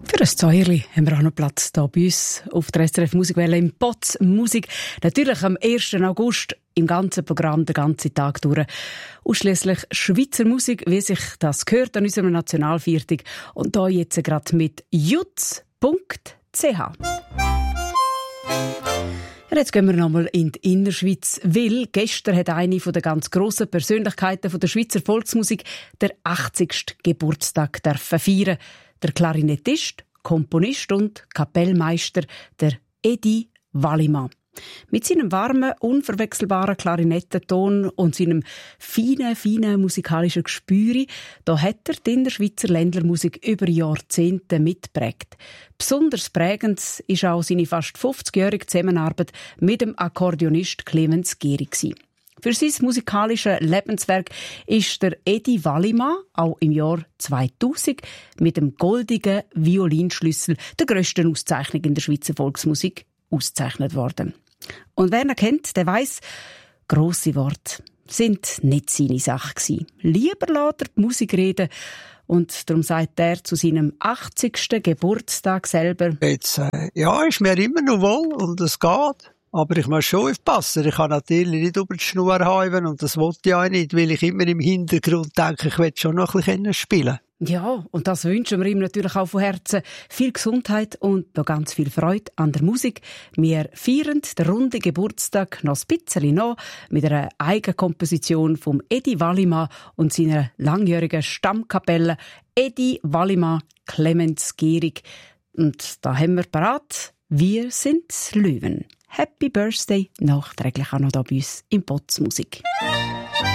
Für ein Zäuerli haben wir auch noch Platz hier bei uns auf der SRF Musikwelle im Potz Musik. Natürlich am 1. August im ganzen Programm, den ganzen Tag durch. Ausschliesslich Schweizer Musik, wie sich das gehört an unserem Nationalviertag. Und hier jetzt gerade mit jutz.ch. Jetzt gehen wir nochmal in die Innerschweiz, weil gestern hat eine der ganz grossen Persönlichkeiten der Schweizer Volksmusik der 80. Geburtstag feiern. Der Klarinettist, Komponist und Kapellmeister, der Edi Wallimann. Mit seinem warmen, unverwechselbaren Klarinettenton und seinem feinen musikalischen Gespür, da hat er die Innerschweizer Ländlermusik über Jahrzehnte mitgeprägt. Besonders prägend war auch seine fast 50-jährige Zusammenarbeit mit dem Akkordeonist Clemens Gehrig. Für sein musikalisches Lebenswerk ist der Edi Wallimann auch im Jahr 2000 mit dem goldigen Violinschlüssel, der grössten Auszeichnung in der Schweizer Volksmusik, ausgezeichnet worden. Und wer ihn kennt, der weiss, grosse Worte sind nicht seine Sache gewesen. Lieber lässt er die Musik reden. Und darum sagt er zu seinem 80. Geburtstag selber: Jetzt, ja, ist mir immer noch wohl und es geht. Aber ich muss schon aufpassen. Ich kann natürlich nicht über die Schnur hauen und das wollte ich auch nicht, weil ich immer im Hintergrund denke, ich will schon noch ein bisschen spielen. Ja, und das wünschen wir ihm natürlich auch von Herzen. Viel Gesundheit und noch ganz viel Freude an der Musik. Wir feiern den runden Geburtstag noch ein bisschen noch mit einer Eigenkomposition vom Edi Wallimann und seiner langjährigen Stammkapelle Edi Wallimann Clemens Gehrig. Und da haben wir parat: Wir sind Löwen. Happy Birthday nachträglich auch noch da bei uns im Potz Musik.